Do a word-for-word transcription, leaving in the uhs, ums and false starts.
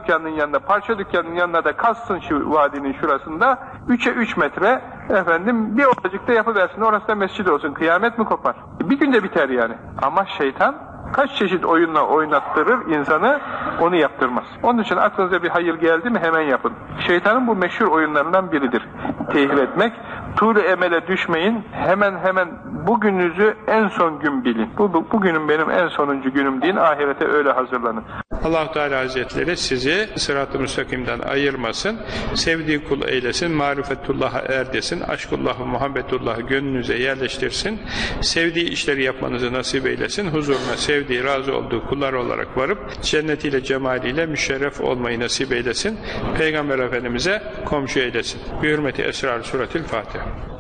dükkanının yanında, parça dükkanının yanına da kazsın şu vadinin şurasında, üçe üç metre, efendim bir odacıkta yapıversin, orası da mescid olsun, kıyamet mi kopar? Bir günde biter yani. Ama şeytan kaç çeşit oyunla oynattırır insanı, onu yaptırmaz. Onun için aklınıza bir hayır geldi mi hemen yapın. Şeytanın bu meşhur oyunlarından biridir. Tehir etmek. Tuğlu emele düşmeyin. Hemen hemen bugününüzü en son gün bilin. Bu, bu bugünüm benim en sonuncu günüm deyin. Ahirete öyle hazırlanın. Allah-u Teala Hazretleri sizi sırat-ı müstakimden ayırmasın. Sevdiği kul eylesin. Marifetullah'a erdesin. Aşkullah'ı, muhabbetullah'ı gönlünüze yerleştirsin. Sevdiği işleri yapmanızı nasip eylesin. Huzuruna sevdiği, razı olduğu kullar olarak varıp cennetiyle, cemaliyle müşerref olmayı nasip eylesin. Peygamber Efendimiz'e komşu eylesin. Bi hürmeti esrar suretil Fatiha.